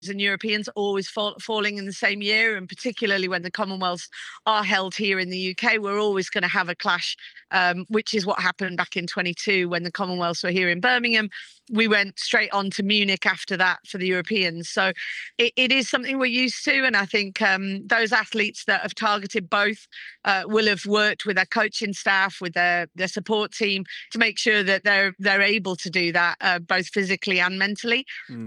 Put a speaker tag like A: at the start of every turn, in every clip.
A: and Europeans always falling in the same year, and particularly when the Commonwealths are held here in the UK, we're always going to have a clash, which is what happened back in 22 when the Commonwealths were here in Birmingham. We went straight on to Munich after that for the Europeans. So it is something we're used to. And I think those athletes that have targeted both will have worked with their coaching staff, with their support team to make sure that they're able to do that both physically and mentally.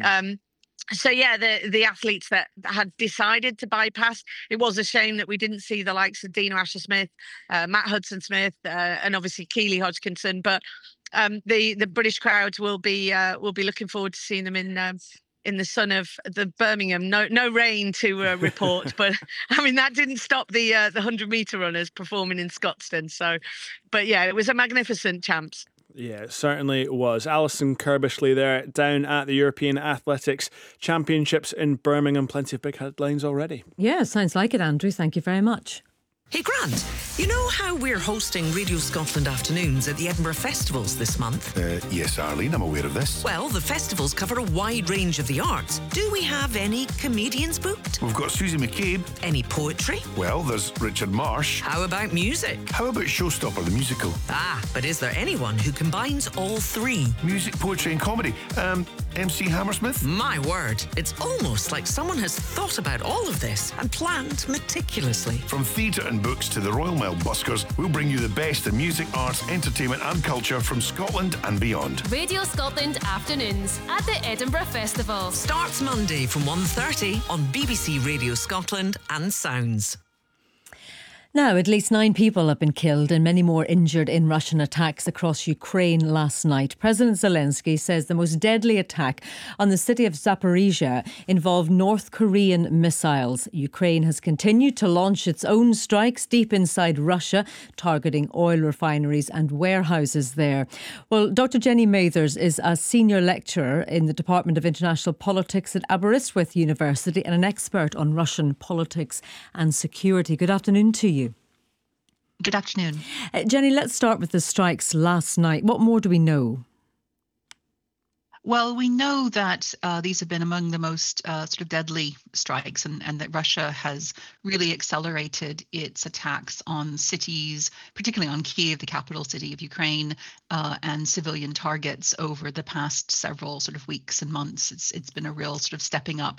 A: So yeah, the athletes that had decided to bypass, it was a shame that we didn't see the likes of Dina Asher-Smith, Matt Hudson-Smith, and obviously Keely Hodgkinson. But the British crowds will be looking forward to seeing them in the sun of the Birmingham. No rain to report, but I mean that didn't stop the 100-meter runners performing in Scotstoun. So, but yeah, it was a magnificent champs.
B: Yeah, it certainly was. Alison Kirbishley there down at the European Athletics Championships in Birmingham. Plenty of big headlines already.
C: Yeah, sounds like it, Andrew. Thank you very much.
D: Hey Grant, you know how we're hosting Radio Scotland afternoons at the Edinburgh Festivals this month?
E: Yes, Arlene, I'm aware of this.
D: Well, the festivals cover a wide range of the arts. Do we have any comedians booked?
E: We've got Susie McCabe.
D: Any poetry?
E: Well, there's Richard Marsh.
D: How about music?
E: How about Showstopper, the musical?
D: But is there anyone who combines all three?
E: Music, poetry and comedy. MC Hammersmith?
D: My word, it's almost like someone has thought about all of this and planned meticulously.
E: From theatre and books to the Royal Mail buskers, we'll bring you the best in music, arts, entertainment and culture from Scotland and beyond.
F: Radio Scotland afternoons at the Edinburgh Festival.
D: Starts Monday from 1:30 on BBC Radio Scotland and Sounds.
C: Now, at least 9 people have been killed and many more injured in Russian attacks across Ukraine last night. President Zelensky says the most deadly attack on the city of Zaporizhia involved North Korean missiles. Ukraine has continued to launch its own strikes deep inside Russia, targeting oil refineries and warehouses there. Well, Dr. Jenny Mathers is a senior lecturer in the Department of International Politics at Aberystwyth University and an expert on Russian politics and security. Good afternoon to you.
G: Good afternoon.
C: Jenny, let's start with the strikes last night. What more do we know?
G: Well, we know that these have been among the most sort of deadly strikes and that Russia has really accelerated its attacks on cities, particularly on Kyiv, the capital city of Ukraine, and civilian targets over the past several sort of weeks and months. It's been a real sort of stepping up.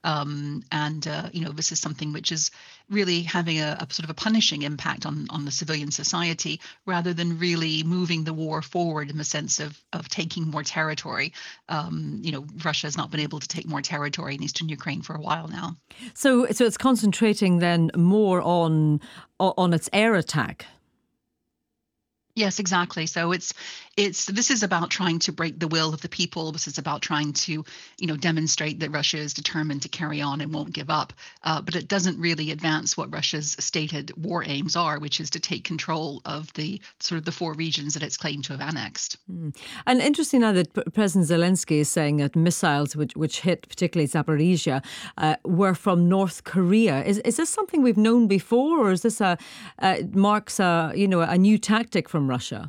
G: This is something which is really having a sort of a punishing impact on the civilian society rather than really moving the war forward in the sense of taking more territory. Russia has not been able to take more territory in eastern Ukraine for a while now.
C: So it's concentrating then more on its air attack.
G: Yes, exactly. So this is about trying to break the will of the people. This is about trying to, demonstrate that Russia is determined to carry on and won't give up. But it doesn't really advance what Russia's stated war aims are, which is to take control of the sort of the 4 regions that it's claimed to have annexed.
C: And interesting now that President Zelensky is saying that missiles which hit particularly Zaporizhia were from North Korea. Is this something we've known before, or is this marks a new tactic from Russia?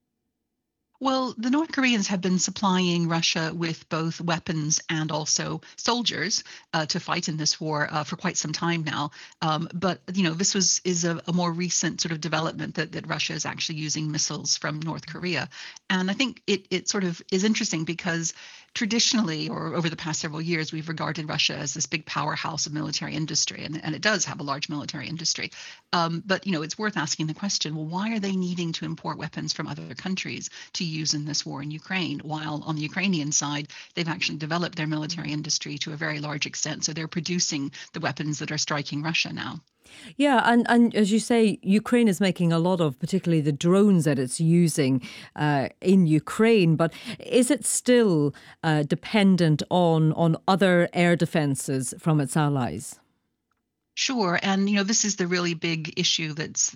G: Well, the North Koreans have been supplying Russia with both weapons and also soldiers to fight in this war for quite some time now. But this is a more recent sort of development that Russia is actually using missiles from North Korea. And I think it sort of is interesting because traditionally, or over the past several years, we've regarded Russia as this big powerhouse of military industry, and it does have a large military industry. But it's worth asking the question, well, why are they needing to import weapons from other countries to use in this war in Ukraine, while on the Ukrainian side, they've actually developed their military industry to a very large extent. So they're producing the weapons that are striking Russia now.
C: Yeah, and as you say, Ukraine is making a lot of, particularly the drones that it's using in Ukraine. But is it still dependent on other air defences from its allies?
G: Sure, and this is the really big issue that's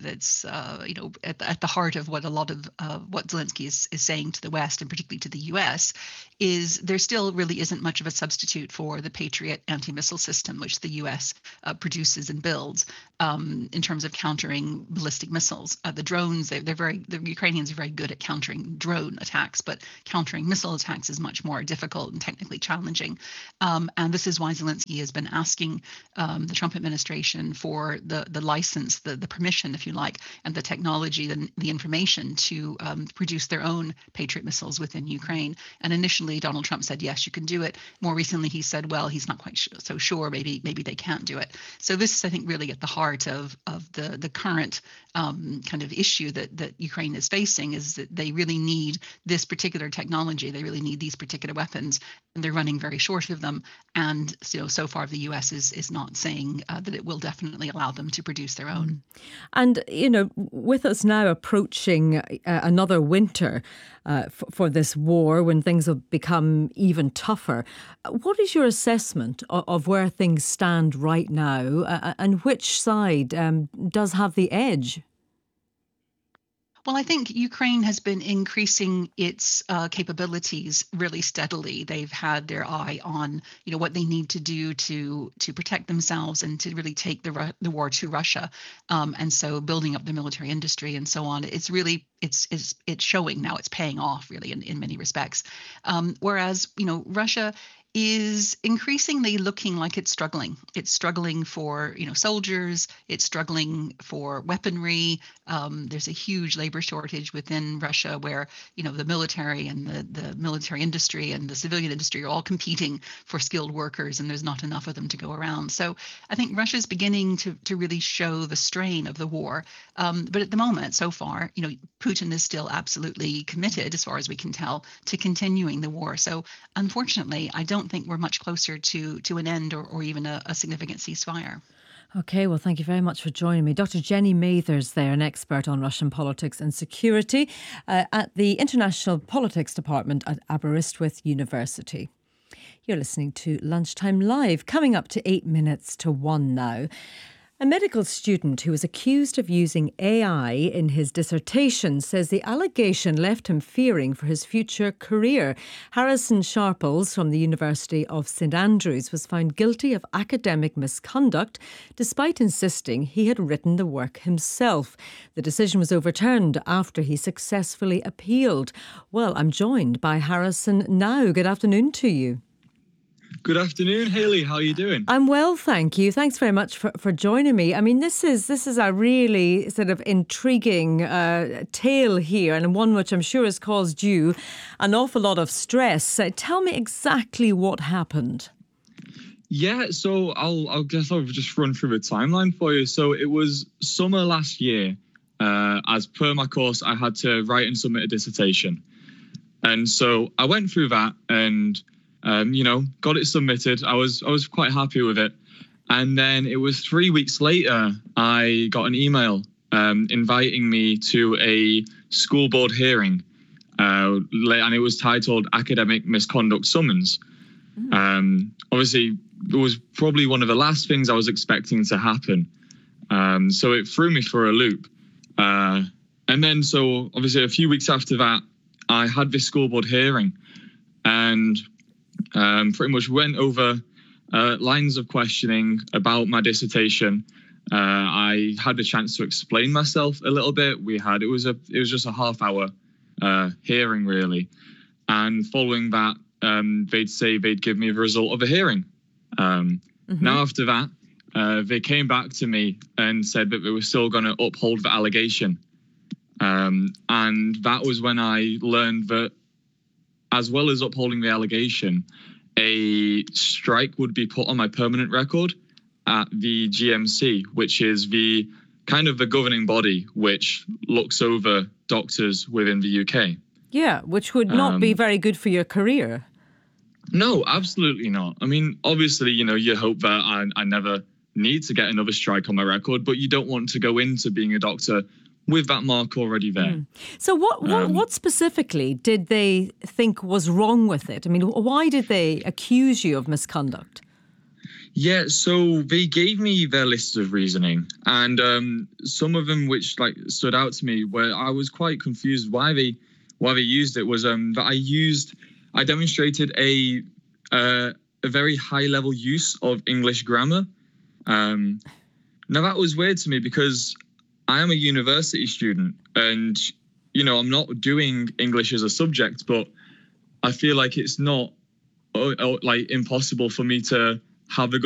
G: at the heart of what a lot of what Zelensky is saying to the West, and particularly to the U.S., is there still really isn't much of a substitute for the Patriot anti-missile system, which the U.S. Produces and builds in terms of countering ballistic missiles. The drones, the Ukrainians are very good at countering drone attacks, but countering missile attacks is much more difficult and technically challenging. And this is why Zelensky has been asking the Trump administration for the license, the permission, if you like, and the technology, the information to produce their own Patriot missiles within Ukraine. And initially, Donald Trump said, yes, you can do it. More recently, he said, well, he's not quite so sure. Maybe they can't do it. So this is, I think, really at the heart of the current kind of issue that Ukraine is facing, is that they really need this particular technology. They really need these particular weapons, and they're running very short of them. And so far, the U.S. is not saying that it will definitely allow them to produce their own.
C: And, with us now approaching another winter for this war, when things will become even tougher, what is your assessment of where things stand right now, and which side does have the edge?
G: Well, I think Ukraine has been increasing its capabilities really steadily. They've had their eye on, what they need to do to protect themselves and to really take the war to Russia, and so building up the military industry and so on. It's really it's showing now. It's paying off really in many respects. Whereas Russia is increasingly looking like it's struggling. It's struggling for soldiers. It's struggling for weaponry. There's a huge labor shortage within Russia, where the military and the military industry and the civilian industry are all competing for skilled workers, and there's not enough of them to go around. So I think Russia's beginning to really show the strain of the war. But at the moment, so far, Putin is still absolutely committed, as far as we can tell, to continuing the war. So unfortunately, I don't think we're much closer to an end or even a significant ceasefire.
C: OK, well, thank you very much for joining me. Dr. Jenny Mathers there, an expert on Russian politics and security at the International Politics Department at Aberystwyth University. You're listening to Lunchtime Live, coming up to 8 minutes to 1 now. A medical student who was accused of using AI in his dissertation says the allegation left him fearing for his future career. Harrison Sharples from the University of St Andrews was found guilty of academic misconduct despite insisting he had written the work himself. The decision was overturned after he successfully appealed. Well, I'm joined by Harrison now. Good afternoon to you.
H: Good afternoon, Hayley. How are you doing?
C: I'm well, thank you. Thanks very much for joining me. I mean, this is a really sort of intriguing tale here, and one which I'm sure has caused you an awful lot of stress. Tell me exactly what happened.
H: Yeah, so I'll just run through the timeline for you. So it was summer last year. As per my course, I had to write and submit a dissertation. And so I went through that and got it submitted. I was quite happy with it. And then it was 3 weeks later, I got an email inviting me to a school board hearing. And it was titled Academic Misconduct Summons. Obviously, it was probably one of the last things I was expecting to happen. So it threw me for a loop. And then, so obviously, a few weeks after that, I had this school board hearing. And pretty much went over lines of questioning about my dissertation. I had the chance to explain myself a little bit. It was just a half-hour hearing, really. And following that, they'd say they'd give me the result of the hearing. Now, after that, they came back to me and said that they were still going to uphold the allegation. And that was when I learned that, as well as upholding the allegation, a strike would be put on my permanent record at the GMC, which is the kind of the governing body which looks over doctors within the UK.
C: Yeah, which would not be very good for your career.
H: No, absolutely not. I mean, obviously, you hope that I never need to get another strike on my record, but you don't want to go into being a doctor with that mark already there.
C: So what specifically did they think was wrong with it? I mean, why did they accuse you of misconduct?
H: Yeah, so they gave me their list of reasoning, and some of them which stood out to me, where I was quite confused why they used it, was that I demonstrated a very high level use of English grammar. Now that was weird to me because I am a university student, and I'm not doing English as a subject, but I feel like it's not impossible for me to have a good